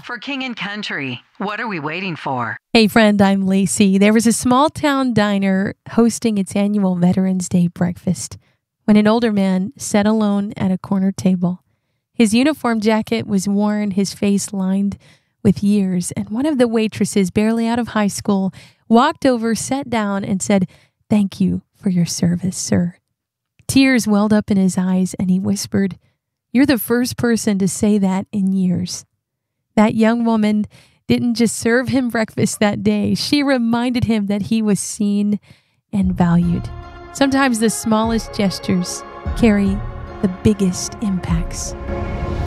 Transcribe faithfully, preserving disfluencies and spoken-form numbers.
For King and Country, what are we waiting for? Hey friend, I'm Lacey. There was a small town diner hosting its annual Veterans Day breakfast when an older man sat alone at a corner table. His uniform jacket was worn, his face lined with years, and one of the waitresses, barely out of high school, walked over, sat down, and said, "Thank you for your service, sir." Tears welled up in his eyes, and he whispered, "You're the first person to say that in years." That young woman didn't just serve him breakfast that day. She reminded him that he was seen and valued. Sometimes the smallest gestures carry the biggest impacts.